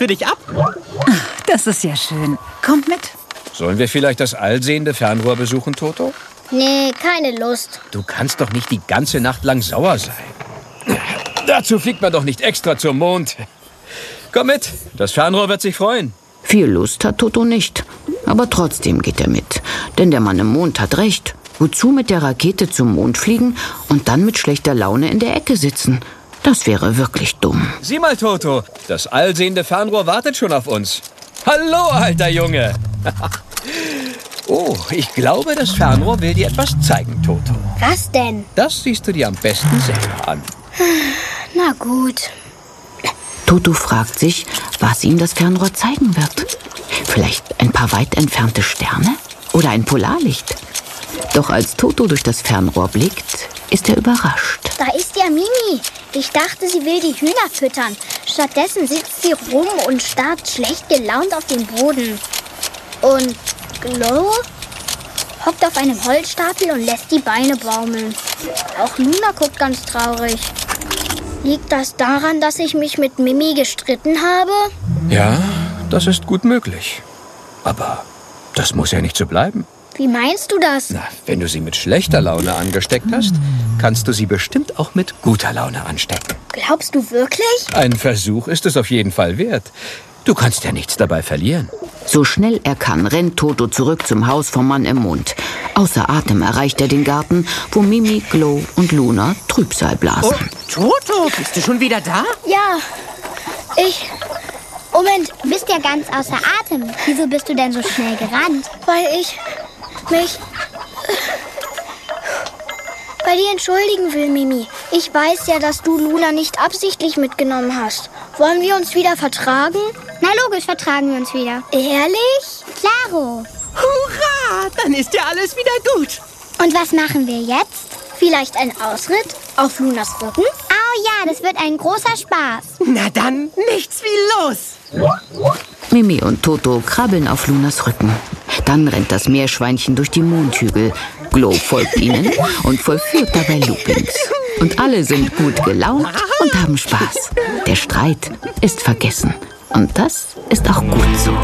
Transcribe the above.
für dich ab. Das ist ja schön. Kommt mit. Sollen wir vielleicht das allsehende Fernrohr besuchen, Toto? Nee, keine Lust. Du kannst doch nicht die ganze Nacht lang sauer sein. Dazu fliegt man doch nicht extra zum Mond. Komm mit, das Fernrohr wird sich freuen. Viel Lust hat Toto nicht, aber trotzdem geht er mit. Denn der Mann im Mond hat recht. Wozu mit der Rakete zum Mond fliegen und dann mit schlechter Laune in der Ecke sitzen? Das wäre wirklich dumm. Sieh mal, Toto, das allsehende Fernrohr wartet schon auf uns. Hallo, alter Junge. Oh, ich glaube, das Fernrohr will dir etwas zeigen, Toto. Was denn? Das siehst du dir am besten selber an. Na gut. Toto fragt sich, was ihm das Fernrohr zeigen wird. Vielleicht ein paar weit entfernte Sterne oder ein Polarlicht. Doch als Toto durch das Fernrohr blickt, ist er überrascht. Da ist ja Mimi. Ich dachte, sie will die Hühner füttern. Stattdessen sitzt sie rum und starrt schlecht gelaunt auf den Boden. Und Glow hockt auf einem Holzstapel und lässt die Beine baumeln. Auch Luna guckt ganz traurig. Liegt das daran, dass ich mich mit Mimi gestritten habe? Ja, das ist gut möglich. Aber das muss ja nicht so bleiben. Wie meinst du das? Na, wenn du sie mit schlechter Laune angesteckt hast, kannst du sie bestimmt auch mit guter Laune anstecken. Glaubst du wirklich? Ein Versuch ist es auf jeden Fall wert. Du kannst ja nichts dabei verlieren. So schnell er kann, rennt Toto zurück zum Haus vom Mann im Mond. Außer Atem erreicht er den Garten, wo Mimi, Glow und Luna Trübsal blasen. Oh, Toto, bist du schon wieder da? Ja, Moment, Du bist ja ganz außer Atem. Wieso bist du denn so schnell gerannt? weil ich mich bei dir entschuldigen will, Mimi. Ich weiß ja, dass du Luna nicht absichtlich mitgenommen hast. Wollen wir uns wieder vertragen? Na logisch, vertragen wir uns wieder. Ehrlich? Klaro. Hurra, dann ist ja alles wieder gut. Und was machen wir jetzt? Vielleicht ein Ausritt auf Lunas Rücken? Oh ja, das wird ein großer Spaß. Na dann, nichts wie los. Mimi und Toto krabbeln auf Lunas Rücken. Dann rennt das Meerschweinchen durch die Mondhügel. Glow folgt ihnen und vollführt dabei Loopings. Und alle sind gut gelaunt und haben Spaß. Der Streit ist vergessen. Und das ist auch gut so.